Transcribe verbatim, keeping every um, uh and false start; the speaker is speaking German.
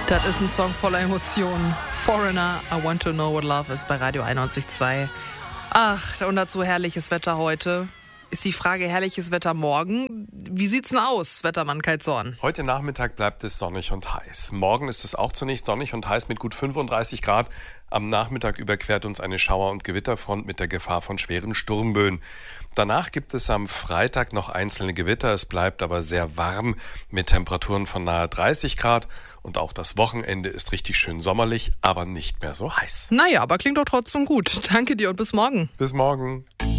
Das ist ein Song voller Emotionen. Foreigner, I Want to Know What Love Is bei Radio einundneunzig Komma zwei. Ach, und dazu herrliches Wetter heute. Ist die Frage, herrliches Wetter morgen? Wie sieht's denn aus, Wettermann Kai Zorn? Heute Nachmittag bleibt es sonnig und heiß. Morgen ist es auch zunächst sonnig und heiß mit gut fünfunddreißig Grad. Am Nachmittag überquert uns eine Schauer- und Gewitterfront mit der Gefahr von schweren Sturmböen. Danach gibt es am Freitag noch einzelne Gewitter. Es bleibt aber sehr warm mit Temperaturen von nahe dreißig Grad. Und auch das Wochenende ist richtig schön sommerlich, aber nicht mehr so heiß. Naja, aber klingt doch trotzdem gut. Danke dir und bis morgen. Bis morgen.